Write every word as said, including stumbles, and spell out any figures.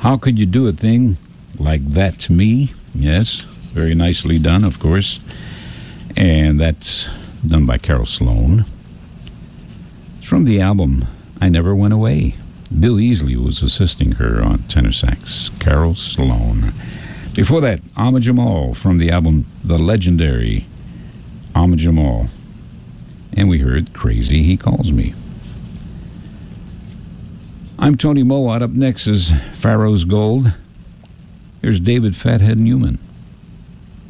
How Could You Do a Thing Like That to Me? Yes, very nicely done, of course. And that's done by Carol Sloan. It's from the album I Never Went Away. Bill Easley was assisting her on tenor sax. Carol Sloan. Before that, Ahmad Jamal from the album The Legendary Ahmad Jamal. And we heard Crazy He Calls Me. I'm Tony Mowat. Up next is Pharaoh's Gold. Here's David Fathead Newman.